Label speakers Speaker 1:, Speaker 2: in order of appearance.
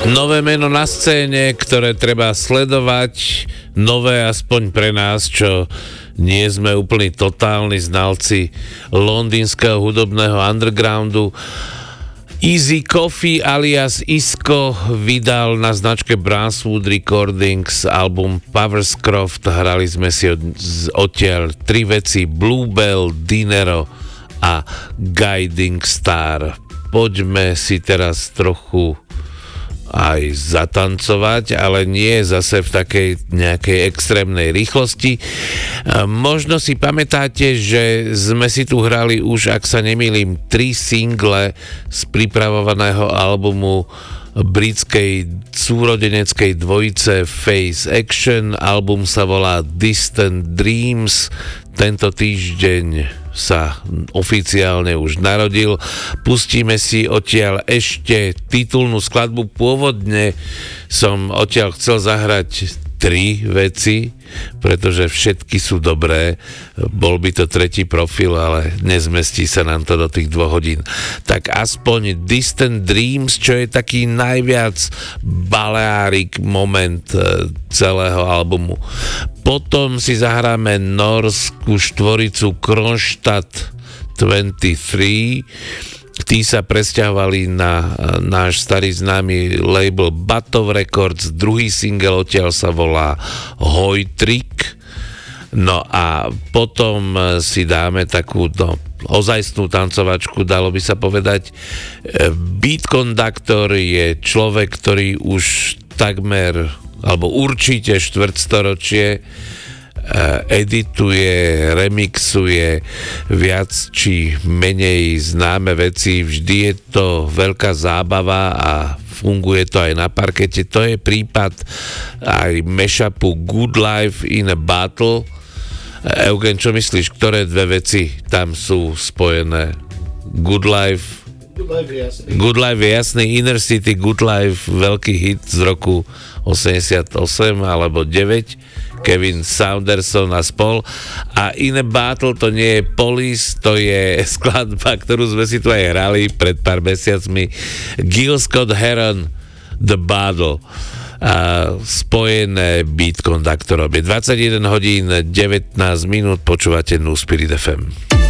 Speaker 1: Nové meno na scéne, ktoré treba sledovať, nové aspoň pre nás, čo nie sme úplne totálni znalci londýnskeho hudobného undergroundu. Easy Coffee alias Isco vydal na značke Brasswood Recordings album Powerscroft. Hrali sme si odtiaľ 3 veci: Bluebell, Dinero a Guiding Star. Poďme si teraz trochu aj zatancovať, ale nie zase v takej nejakej extrémnej rýchlosti. Možno si pamätáte, že sme si tu hrali už, ak sa nemýlim, 3 single z pripravovaného albumu britskej súrodeneckej dvojice Face Action. Album sa volá Distant Dreams. Tento týždeň sa oficiálne už narodil. Pustíme si odtiaľ ešte titulnú skladbu. Pôvodne som odtiaľ chcel zahrať 3 veci, pretože všetky sú dobré. Bol by to tretí profil, ale nezmestí sa nám to do tých 2 hodín. Tak aspoň Distant Dreams, čo je taký najviac baleárik moment celého albumu. Potom si zahráme norskú štvoricu Kronstadt 23. Tí sa presťahovali na náš starý známy label Batov Records. Druhý single odtiaľ sa volá Hojtrik. No a potom si dáme takú ozajstnú tancovačku, dalo by sa povedať. Beat Conductor je človek, ktorý už takmer, alebo určite štvrtstoročie edituje, remixuje viac či menej známe veci. Vždy je to veľká zábava a funguje to aj na parkete. To je prípad aj mashupu Good Life in a Battle. Eugen, čo myslíš, ktoré 2 veci tam sú spojené? Good Life je jasný, Inner City, Good Life, veľký hit z roku 88 alebo 9, Kevin Saunderson a spol. A In a Battle to nie je Police, to je skladba, ktorú sme si tu aj hrali pred pár mesiacmi. Gil Scott-Heron, The Battle. A spojené Beat Conductorom. Je 21 hodín 19 minút, počúvate New Spirit FM.